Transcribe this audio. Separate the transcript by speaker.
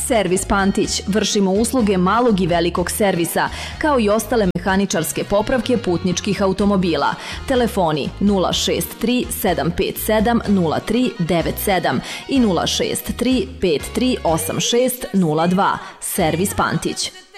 Speaker 1: Servis Pantić. Vršimo usluge malog i velikog servisa, kao i ostale mehaničarske popravke putničkih automobila. Telefoni 063 757 0397 i 063 5386 02. Servis Pantić.